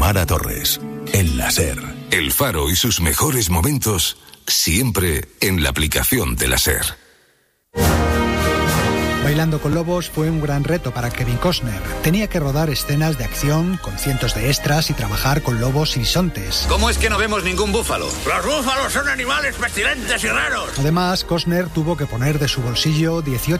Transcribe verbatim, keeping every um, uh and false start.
Tamara Torres, en la SER. El Faro y sus mejores momentos siempre en la aplicación de la SER. Bailando con lobos fue un gran reto para Kevin Costner. Tenía que rodar escenas de acción con cientos de extras y trabajar con lobos y bisontes. ¿Cómo es que no vemos ningún búfalo? ¡Los búfalos son animales pestilentes y raros! Además, Costner tuvo que poner de su bolsillo dieciocho